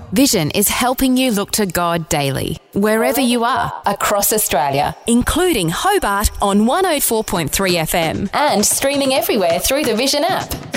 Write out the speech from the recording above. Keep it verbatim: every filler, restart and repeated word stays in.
Vision is helping you look to God daily, wherever you are, across Australia, including Hobart on one oh four point three F M and streaming everywhere through the Vision app.